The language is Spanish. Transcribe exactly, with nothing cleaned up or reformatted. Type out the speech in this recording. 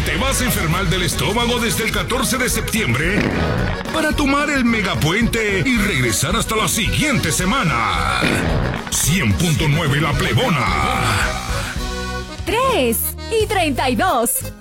te vas a enfermar del estómago desde el catorce de septiembre para tomar el megapuente y regresar hasta la siguiente semana. cien punto nueve La Plebona. tres y treinta y dos.